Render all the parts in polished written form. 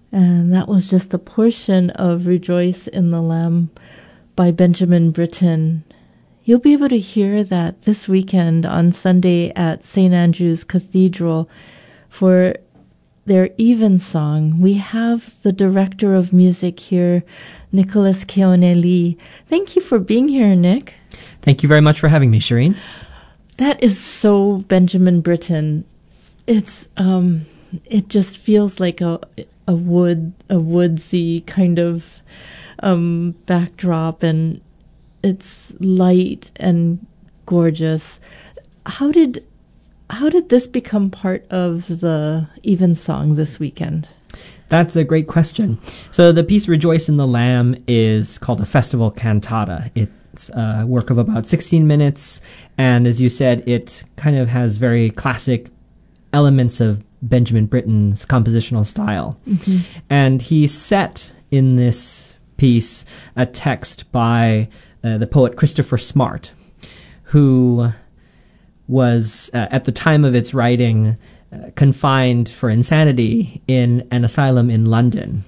And that was just a portion of Rejoice in the Lamb by Benjamin Britten. You'll be able to hear that this weekend on Sunday at St. Andrew's Cathedral for their Evensong. We have the director of music here, Nicholas Keone-Lee. Thank you for being here, Nick. Thank you very much for having me, Shireen. That is so Benjamin Britten. It's it just feels like a woodsy kind of backdrop, and it's light and gorgeous. How did this become part of the Evensong this weekend? That's a great question. So the piece Rejoice in the Lamb is called a festival cantata. It's a work of about 16 minutes, and as you said, it kind of has very classic elements of Benjamin Britten's compositional style. Mm-hmm. And he set in this piece a text by the poet Christopher Smart, who was, at the time of its writing, confined for insanity in an asylum in London.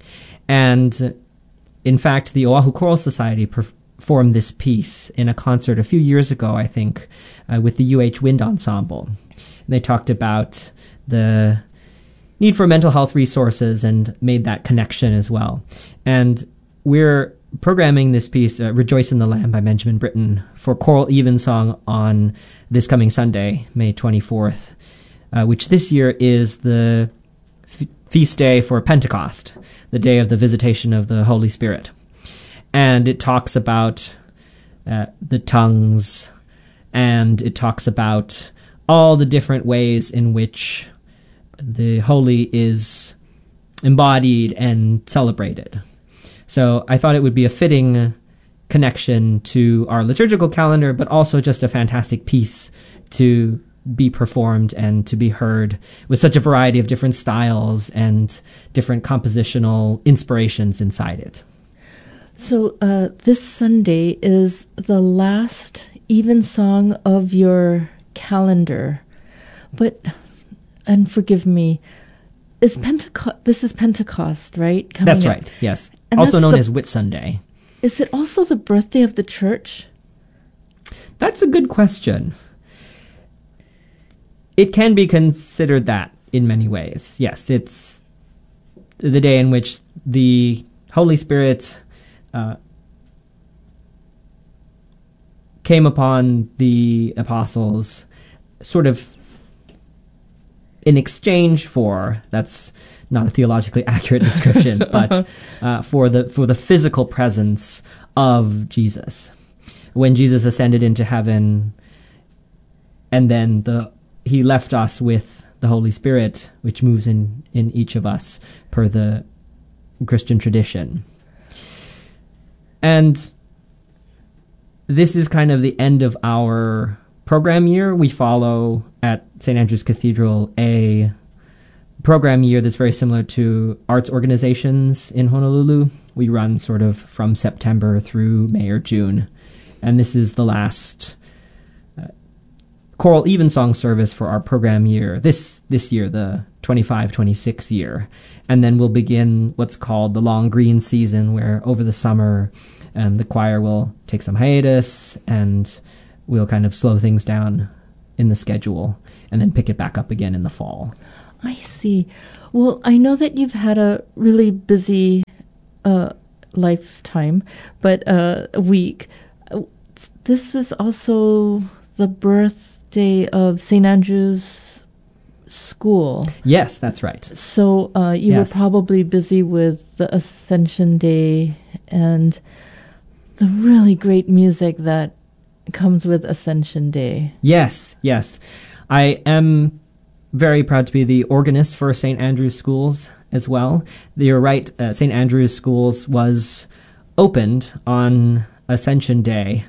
And in fact, the Oahu Choral Society performed this piece in a concert a few years ago, I think, with the UH Wind Ensemble. And they talked about the need for mental health resources and made that connection as well. And we're programming this piece, Rejoice in the Lamb by Benjamin Britten, for Choral Evensong on this coming Sunday, May 24th, which this year is the feast day for Pentecost, the day of the visitation of the Holy Spirit. And it talks about the tongues, and it talks about all the different ways in which the holy is embodied and celebrated. So I thought it would be a fitting connection to our liturgical calendar, but also just a fantastic piece to be performed and to be heard with such a variety of different styles and different compositional inspirations inside it. So this Sunday is the last Evensong of your calendar, but, and forgive me, is Pentecost? This is Pentecost, right? That's right. Yes, and also known as Whitsunday. Is it also the birthday of the church? That's a good question. It can be considered that in many ways. Yes, it's the day in which the Holy Spirit came upon the apostles, sort of in exchange for, that's not a theologically accurate description, but for the physical presence of Jesus. When Jesus ascended into heaven, and then he left us with the Holy Spirit, which moves in each of us per the Christian tradition. And this is kind of the end of our program year. We follow at St. Andrew's Cathedral a program year that's very similar to arts organizations in Honolulu. We run sort of from September through May or June. And this is the last choral evensong service for our program year, this year, the 25-26 year. And then we'll begin what's called the long green season, where over the summer the choir will take some hiatus and we'll kind of slow things down in the schedule and then pick it back up again in the fall. I see. Well, I know that you've had a really busy lifetime, but week. This was also the birthday of St. Andrew's School. Yes, that's right. So you were probably busy with the Ascension Day and the really great music that comes with Ascension Day. Yes. I am very proud to be the organist for St. Andrew's Schools as well. You're right, St. Andrew's Schools was opened on Ascension Day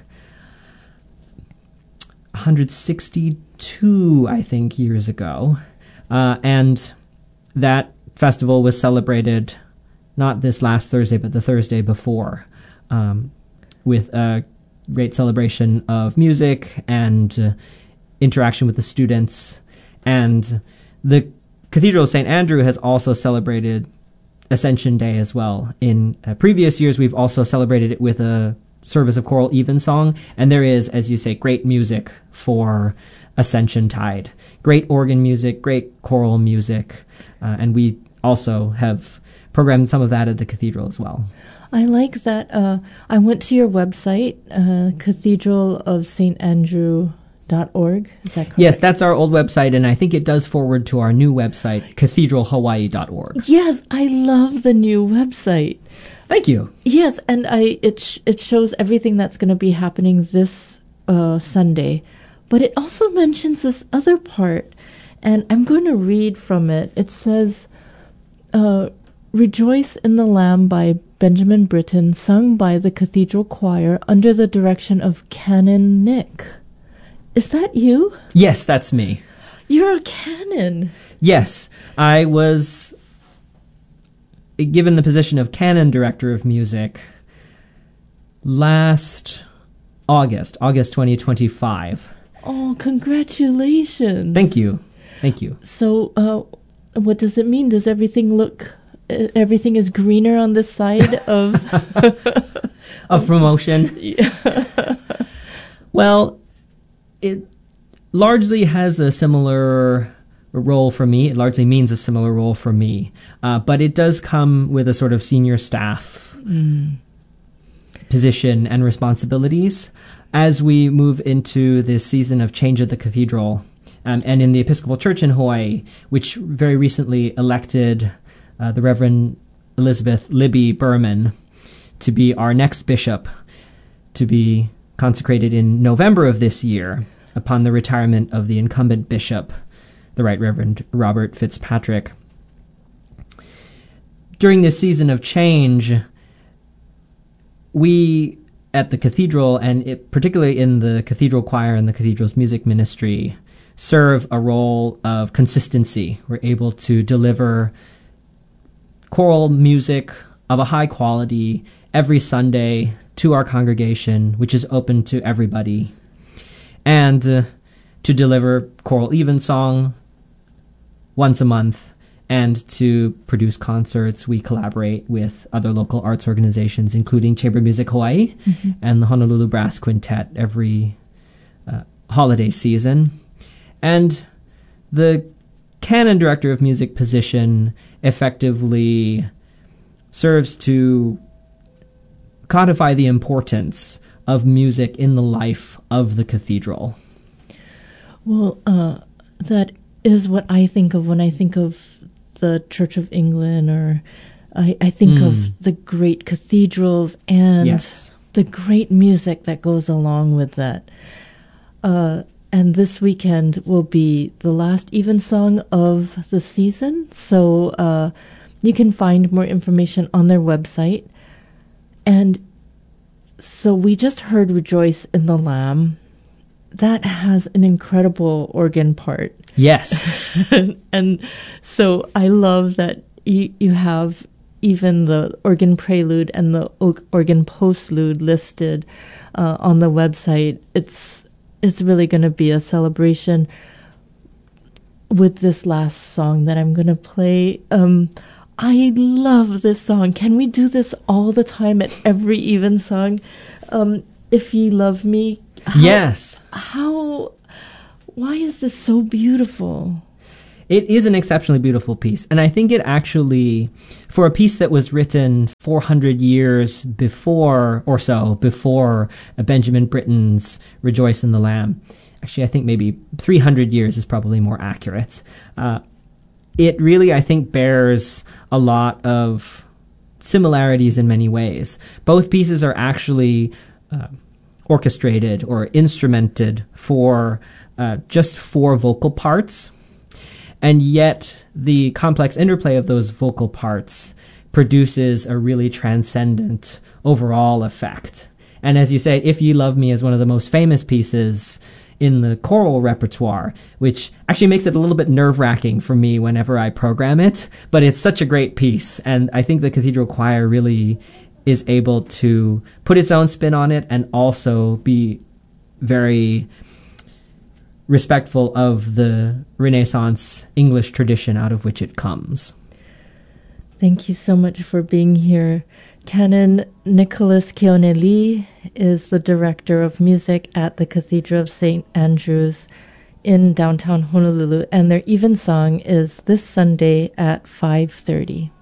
162, I think, years ago. And that festival was celebrated not this last Thursday, but the Thursday before, with a great celebration of music and interaction with the students. And the Cathedral of St. Andrew has also celebrated Ascension Day as well. In previous years, we've also celebrated it with a service of choral evensong, and there is, as you say, great music for Ascension Tide. Great organ music, great choral music, and we also have programmed some of that at the cathedral as well. I like that. I went to your website, cathedralofstandrew.org. Is that correct? Yes, that's our old website, and I think it does forward to our new website, cathedralhawaii.org. Yes, I love the new website. Thank you. Yes, and it shows everything that's going to be happening this Sunday, but it also mentions this other part, and I'm going to read from it. It says, "Rejoice in the Lamb" by Benjamin Britten, sung by the Cathedral Choir under the direction of Canon Nick. Is that you? Yes, that's me. You're a canon. Yes, I was given the position of canon director of music last August 2025. Oh, congratulations. Thank you. So, what does it mean? Does everything is greener on this side of of promotion? Yeah. Well, it largely has a similar role for me. It largely means a similar role for me. But it does come with a sort of senior staff position and responsibilities as we move into this season of change at the cathedral and in the Episcopal Church in Hawaii, which very recently elected the Reverend Elizabeth Libby Berman to be our next bishop, to be consecrated in November of this year upon the retirement of the incumbent bishop, the Right Reverend Robert Fitzpatrick. During this season of change, we at the cathedral, and particularly in the cathedral choir and the cathedral's music ministry, serve a role of consistency. We're able to deliver choral music of a high quality every Sunday to our congregation, which is open to everybody, and to deliver choral evensong once a month, and to produce concerts. We collaborate with other local arts organizations, including Chamber Music Hawaii and the Honolulu Brass Quintet every holiday season. And the canon director of music position effectively serves to codify the importance of music in the life of the cathedral. Well, that is what I think of when I think of the Church of England, or I think of the great cathedrals and the great music that goes along with that. And this weekend will be the last evensong of the season, so you can find more information on their website. And so we just heard "Rejoice in the Lamb." That has an incredible organ part. Yes. And so I love that you have even the organ prelude and the organ postlude listed on the website. It's really going to be a celebration with this last song that I'm going to play. I love this song. Can we do this all the time at every evensong? If Ye Love Me. Yes. Why is this so beautiful? It is an exceptionally beautiful piece. And I think it actually, for a piece that was written 400 years before Benjamin Britten's Rejoice in the Lamb, actually I think maybe 300 years is probably more accurate. It really, I think, bears a lot of similarities in many ways. Both pieces are actually orchestrated or instrumented for just 4 vocal parts, and yet the complex interplay of those vocal parts produces a really transcendent overall effect. And as you say, If Ye Love Me is one of the most famous pieces in the choral repertoire, which actually makes it a little bit nerve-wracking for me whenever I program it, but it's such a great piece, and I think the Cathedral Choir really is able to put its own spin on it and also be very respectful of the Renaissance English tradition out of which it comes. Thank you so much for being here. Canon Nicholas Keone Lee is the director of music at the Cathedral of St. Andrews in downtown Honolulu, and their evensong is this Sunday at 5:30.